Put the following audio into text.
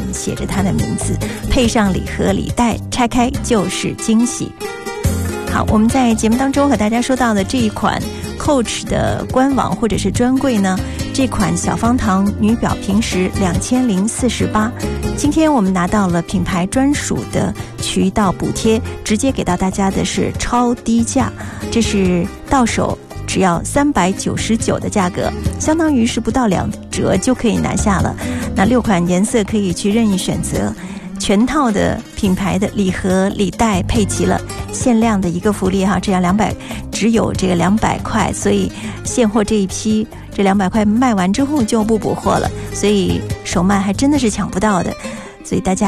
写着它的名字，配上礼盒礼袋，拆开就是惊喜。好，我们在节目当中和大家说到的这一款 Coach 的官网或者是专柜呢，这款小方糖女表平时2048，今天我们拿到了品牌专属的渠道补贴，直接给到大家的是超低价，这是到手只要399的价格，相当于是不到2折就可以拿下了。那6款颜色可以去任意选择，全套的品牌的礼盒礼袋配齐了，限量的一个福利哈，这样只有这个200块，所以现货这一批这200块卖完之后就不补货了，所以手卖还真的是抢不到的，所以大家